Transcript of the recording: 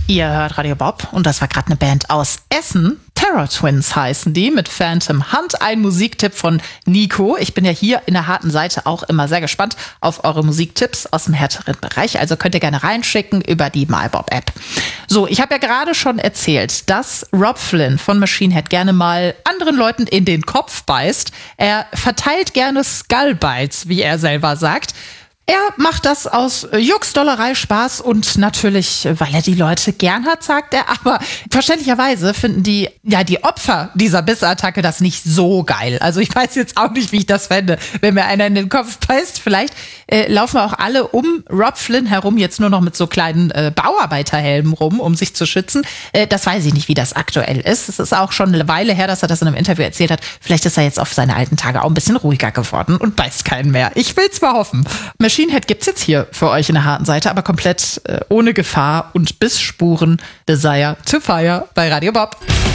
Ihr hört Radio Bob und das war gerade eine Band aus Essen. Terror Twins heißen die, mit Phantom Hunt. Ein Musiktipp von Nico. Ich bin ja hier in der harten Seite auch immer sehr gespannt auf eure Musiktipps aus dem härteren Bereich. Also könnt ihr gerne reinschicken über die MyBob-App. So, ich habe ja gerade schon erzählt, dass Rob Flynn von Machine Head gerne mal anderen Leuten in den Kopf beißt. Er verteilt gerne Skullbites, wie er selber sagt. Er macht das aus Jux, Dollerei, Spaß und natürlich, weil er die Leute gern hat, sagt er. Aber verständlicherweise finden die Opfer dieser Bissattacke das nicht so geil. Also ich weiß jetzt auch nicht, wie ich das fände, wenn mir einer in den Kopf beißt. Vielleicht laufen wir auch alle um Rob Flynn herum jetzt nur noch mit so kleinen Bauarbeiterhelmen rum, um sich zu schützen. Das weiß ich nicht, wie das aktuell ist. Es ist auch schon eine Weile her, dass er das in einem Interview erzählt hat. Vielleicht ist er jetzt auf seine alten Tage auch ein bisschen ruhiger geworden und beißt keinen mehr. Ich will's mal hoffen. Machine Head gibt's jetzt hier für euch in der harten Seite, aber komplett ohne Gefahr und Bissspuren. Desire to Fire bei Radio Bob.